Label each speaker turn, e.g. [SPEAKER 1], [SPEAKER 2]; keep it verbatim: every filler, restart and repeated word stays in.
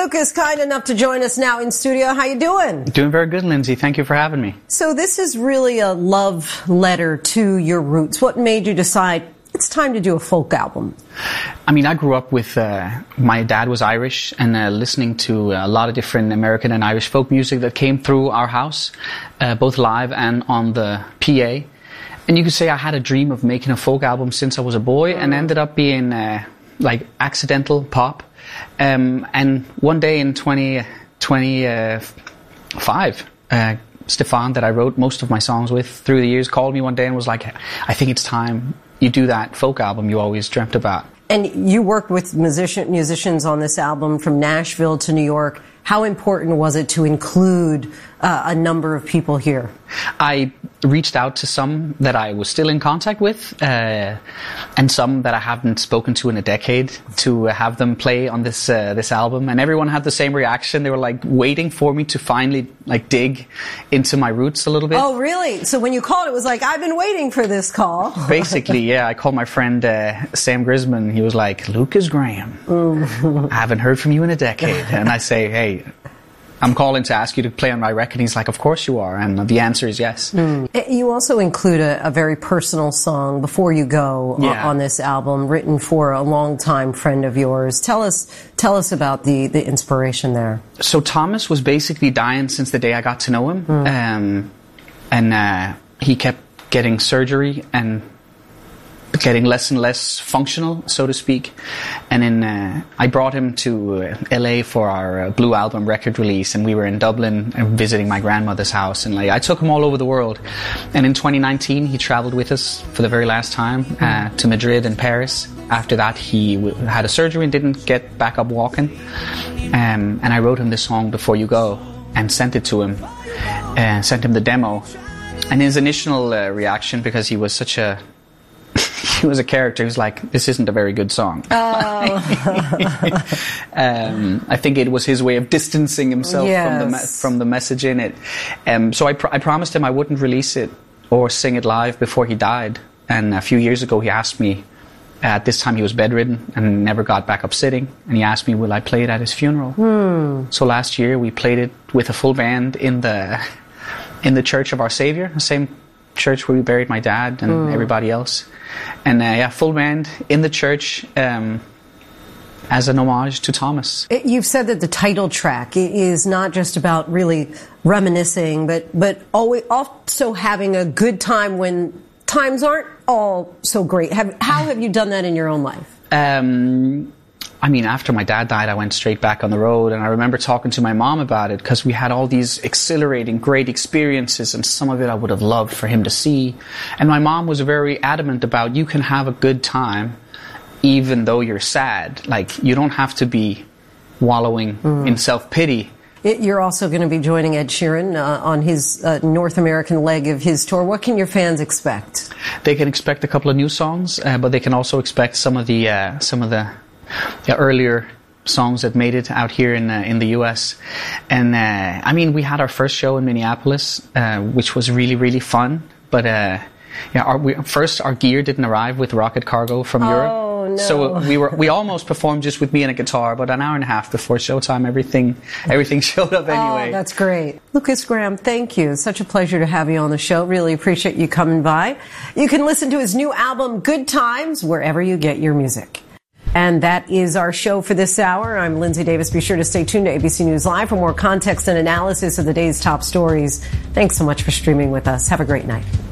[SPEAKER 1] Lucas, kind enough to join us now in studio. How you doing?
[SPEAKER 2] Doing very good, Lindsay. Thank you for having me.
[SPEAKER 1] So this is really a love letter to your roots. What made you decide it's time to do a folk album?
[SPEAKER 2] I mean, I grew up with, uh, my dad was Irish, and uh, listening to a lot of different American and Irish folk music that came through our house, uh, both live and on the P A. And you could say I had a dream of making a folk album since I was a boy, and ended up being uh, like accidental pop. Um, and one day in twenty twenty-five, uh, Stefan, that I wrote most of my songs with through the years, called me one day and was like, I think it's time you do that folk album you always dreamt about.
[SPEAKER 1] And you worked with musician, musicians on this album from Nashville to New York. How important was it to include uh, a number of people here?
[SPEAKER 2] I reached out to some that I was still in contact with, uh, and some that I haven't spoken to in a decade, to have them play on this uh, this album. And everyone had the same reaction. They were like waiting for me to finally like dig into my roots a little bit.
[SPEAKER 1] Oh, really? So when you called, it was like, I've been waiting for this call.
[SPEAKER 2] Basically, yeah. I called my friend uh, Sam Grisman. He was like, Lucas Graham, I haven't heard from you in a decade. And I say, hey, I'm calling to ask you to play on my record. He's like, of course you are. And the answer is yes.
[SPEAKER 1] Mm. You also include a, a very personal song, Before You Go,
[SPEAKER 2] yeah.
[SPEAKER 1] on this album, written for a longtime friend of yours. Tell us tell us about the, the inspiration there.
[SPEAKER 2] So Thomas was basically dying since the day I got to know him. Mm. Um, and uh, he kept getting surgery and getting less and less functional, so to speak. And then uh, I brought him to uh, L A for our uh, Blue Album record release, and we were in Dublin and visiting my grandmother's house, and like I took him all over the world. And in twenty nineteen he traveled with us for the very last time uh, to Madrid and Paris. After that he w- had a surgery and didn't get back up walking, um, and I wrote him this song, Before You Go, and sent it to him, and uh, sent him the demo. And his initial uh, reaction, because he was such a he was a character, he was like, this isn't a very good song.
[SPEAKER 1] Oh.
[SPEAKER 2] um, I think it was his way of distancing himself
[SPEAKER 1] yes.
[SPEAKER 2] from the me- from the message in it. Um, so I, pr- I promised him I wouldn't release it or sing it live before he died. And a few years ago he asked me, at this time he was bedridden and never got back up sitting, and he asked me, will I play it at his funeral?
[SPEAKER 1] Hmm.
[SPEAKER 2] So last year we played it with a full band in the in the Church of Our Savior, the same church where we buried my dad and mm. everybody else. And uh, yeah, full band in the church um, as an homage to Thomas.
[SPEAKER 1] You've said that the title track is not just about really reminiscing, but but always also having a good time when times aren't all so great. Have, how have you done that in your own life?
[SPEAKER 2] Um, I mean, after my dad died, I went straight back on the road, and I remember talking to my mom about it, because we had all these exhilarating, great experiences, and some of it I would have loved for him to see. And my mom was very adamant about, you can have a good time even though you're sad. Like, you don't have to be wallowing mm. in self-pity.
[SPEAKER 1] It, you're also going to be joining Ed Sheeran uh, on his uh, North American leg of his tour. What can your fans expect?
[SPEAKER 2] They can expect a couple of new songs, uh, but they can also expect some of the uh, some of the The earlier songs that made it out here in uh, in the U S. And uh, I mean, we had our first show in Minneapolis, uh, which was really really fun. But uh, yeah, our, we, first our gear didn't arrive with rocket cargo from
[SPEAKER 1] oh,
[SPEAKER 2] Europe,
[SPEAKER 1] no.
[SPEAKER 2] so we were we almost performed just with me and a guitar. But an hour and a half before showtime, everything everything showed up anyway.
[SPEAKER 1] Oh, that's great, Lucas Graham. Thank you. It's such a pleasure to have you on the show. Really appreciate you coming by. You can listen to his new album, Good Times, wherever you get your music. And that is our show for this hour. I'm Lindsay Davis. Be sure to stay tuned to A B C News Live for more context and analysis of the day's top stories. Thanks so much for streaming with us. Have a great night.